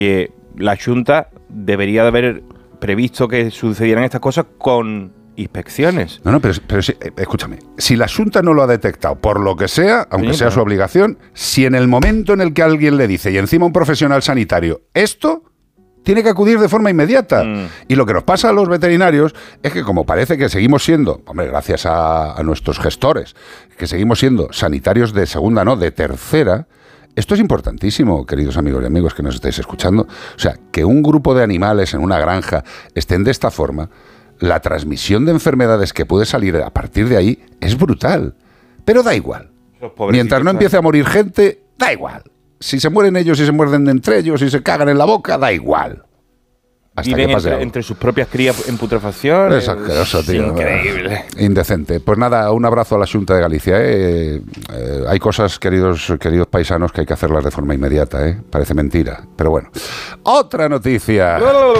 La Xunta debería de haber previsto que sucedieran estas cosas con inspecciones. No, pero escúchame, si la Xunta no lo ha detectado, por lo que sea, aunque sea su obligación, si en el momento en el que alguien le dice, y encima un profesional sanitario, esto tiene que acudir de forma inmediata. Y lo que nos pasa a los veterinarios es que como parece que seguimos siendo, hombre, gracias a nuestros gestores, que seguimos siendo sanitarios de segunda, no, de tercera. Esto es importantísimo, queridos amigos y amigos que nos estáis escuchando. O sea, que un grupo de animales en una granja estén de esta forma, la transmisión de enfermedades que puede salir a partir de ahí es brutal. Pero da igual. Mientras no empiece a morir gente, da igual. Si se mueren ellos, si se muerden entre ellos, si se cagan en la boca, da igual. Hasta viven entre sus propias crías en putrefacción. Es asqueroso, tío. Increíble. Indecente. Pues nada, un abrazo a la Xunta de Galicia. Hay cosas, queridos paisanos, que hay que hacerlas de forma inmediata. Parece mentira. Pero bueno. Otra noticia.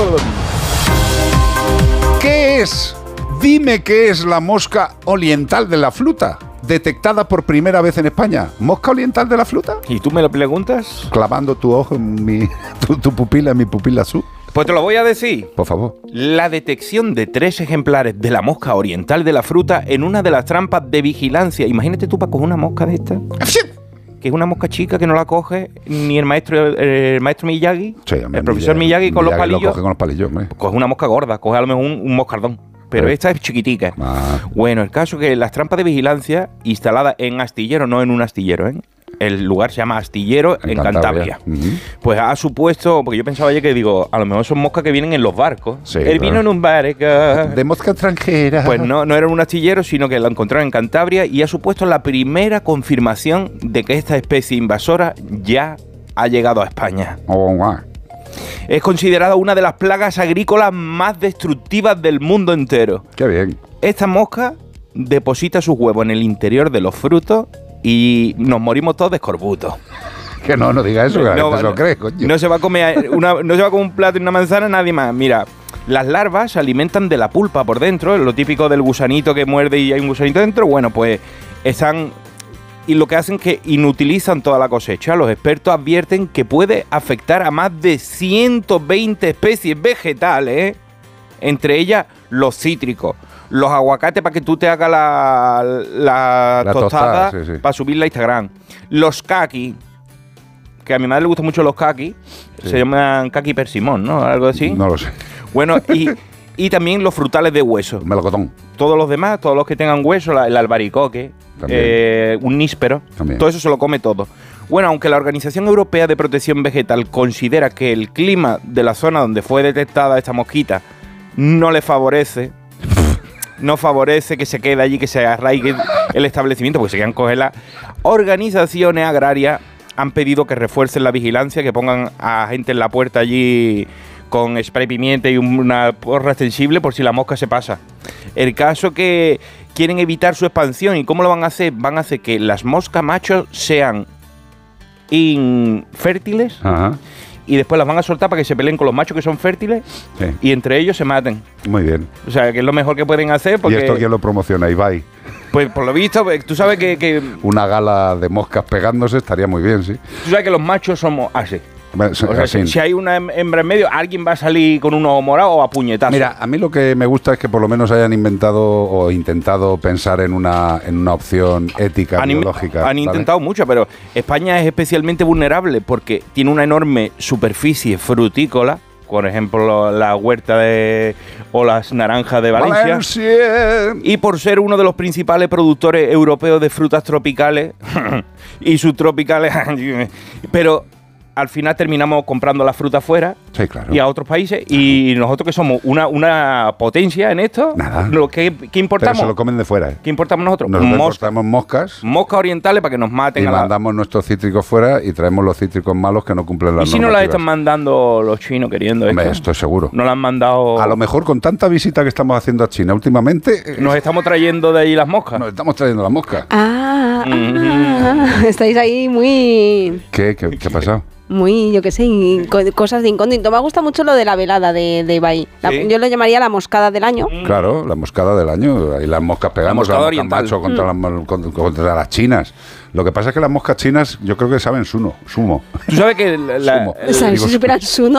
¿Qué es? Dime qué es la mosca oriental de la fruta, detectada por primera vez en España. ¿Mosca oriental de la fruta? ¿Y tú me lo preguntas? Clavando tu ojo en tu pupila, en mi pupila azul. Pues te lo voy a decir. Por favor. La detección de 3 ejemplares de la mosca oriental de la fruta en una de las trampas de vigilancia. Imagínate tú para coger una mosca de esta. Que es una mosca chica que no la coge ni el maestro Miyagi, sí, el profesor Miyagi con los palillos. Lo coge con los palillos, coge una mosca gorda, coge a lo mejor un moscardón. Pero esta es chiquitica. Bueno, el caso es que las trampas de vigilancia instaladas en astilleros, no en un astillero, el lugar se llama Astillero en Cantabria. Pues ha supuesto, porque yo pensaba ayer que digo, a lo mejor son moscas que vienen en los barcos. Sí, Él vino en un barco. De mosca extranjera. Pues no era un astillero, sino que lo encontraron en Cantabria y ha supuesto la primera confirmación de que esta especie invasora ya ha llegado a España. Es considerada una de las plagas agrícolas más destructivas del mundo entero. Qué bien. Esta mosca deposita sus huevos en el interior de los frutos y nos morimos todos de escorbuto. Que no diga eso, que la gente se lo cree, coño. No se va a comer un plato y una manzana nadie más. Mira, las larvas se alimentan de la pulpa por dentro, lo típico del gusanito que muerde y hay un gusanito dentro. Bueno, pues están... Y lo que hacen es que inutilizan toda la cosecha. Los expertos advierten que puede afectar a más de 120 especies vegetales, entre ellas los cítricos, los aguacates para que tú te hagas la tostada sí. Para subirla a Instagram, los kakis, que a mi madre le gustan mucho los kakis, se llaman kaki persimón, ¿no? Algo así. No lo sé. Bueno, y también los frutales de hueso. Melocotón. Todos los demás, todos los que tengan hueso, el albaricoque, un níspero, también. Todo eso se lo come todo. Bueno, aunque la Organización Europea de Protección Vegetal considera que el clima de la zona donde fue detectada esta mosquita no le favorece, no favorece que se quede allí, que se arraigue el establecimiento, porque se quedan congeladas, organizaciones agrarias han pedido que refuercen la vigilancia, que pongan a gente en la puerta allí con spray pimienta y una porra extensible por si la mosca se pasa. El caso que quieren evitar su expansión. ¿Y cómo lo van a hacer? Van a hacer que las moscas machos sean infértiles. Ajá. Y después las van a soltar para que se peleen con los machos que son fértiles y entre ellos se maten. Muy bien. O sea, que es lo mejor que pueden hacer. Porque, ¿y esto quién lo promociona? Ibai. Pues por lo visto, tú sabes que... Una gala de moscas pegándose estaría muy bien, sí. Tú sabes que los machos somos así. O sea, si hay una hembra en medio, alguien va a salir con un ojo morado o a puñetazos. Mira, a mí lo que me gusta es que por lo menos hayan inventado o intentado pensar en una opción ética, biológica. Han intentado mucho, pero España es especialmente vulnerable porque tiene una enorme superficie frutícola. Por ejemplo, la huerta o las naranjas de Valencia. Y por ser uno de los principales productores europeos de frutas tropicales y subtropicales, pero al final terminamos comprando la fruta fuera y a otros países. Y nosotros que somos una potencia en esto, ¿qué importamos? Pero se lo comen de fuera. ¿Qué importamos nosotros? Nosotros importamos moscas. Moscas orientales para que nos maten. Y mandamos nuestros cítricos fuera y traemos los cítricos malos que no cumplen las normativas. ¿Y si no las están mandando los chinos queriendo esto? Hombre, estoy seguro. No las han mandado... A lo mejor con tanta visita que estamos haciendo a China últimamente... Nos estamos trayendo de ahí las moscas. Nos estamos trayendo las moscas. Estáis ahí muy... ¿Qué ha pasado? Muy, yo qué sé, cosas de incógnito. Me gusta mucho lo de la velada de Ibai. Yo lo llamaría la moscada del año. Claro, la moscada del año. Ahí las moscas pegamos, la mosca macho contra las chinas. Lo que pasa es que las moscas chinas yo creo que saben sumo. Tú sabes que si superan sumo.